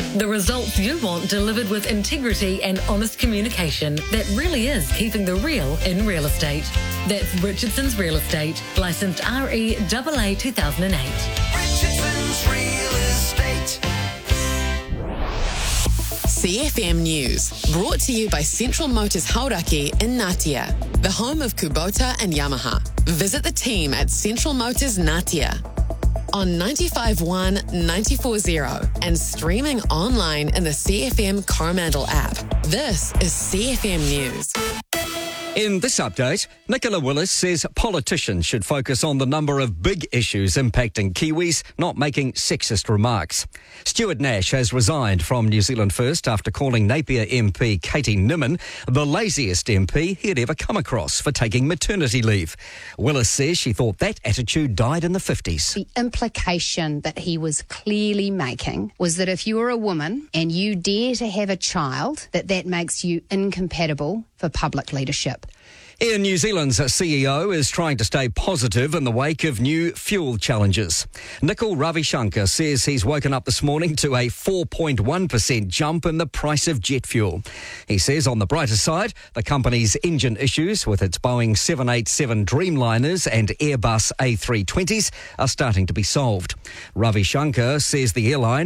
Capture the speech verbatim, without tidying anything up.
The results you want delivered with integrity and honest communication that really is keeping the real in real estate. That's Richardson's Real Estate, licensed R E A A two thousand eight. Richardson's Real Estate. C F M News, brought to you by Central Motors Hauraki in Ngatea, the home of Kubota and Yamaha. Visit the team at Central Motors Ngatea on ninety-five point one, ninety-four point zero and streaming online in the C F M Coromandel app. This is C F M News. In this update, Nicola Willis says politicians should focus on the number of big issues impacting Kiwis, not making sexist remarks. Stuart Nash has resigned from New Zealand First after calling Napier M P Katie Nimmin the laziest M P he'd ever come across for taking maternity leave. Willis says she thought that attitude died in the fifties. The implication that he was clearly making was that if you're a woman and you dare to have a child, that that makes you incompatible for public leadership. Air New Zealand's C E O is trying to stay positive in the wake of new fuel challenges. Nikhil Ravishankar says he's woken up this morning to a four point one percent jump in the price of jet fuel. He says on the brighter side, the company's engine issues with its Boeing seven eighty-seven Dreamliners and Airbus A three twenties are starting to be solved. Ravishankar says the airline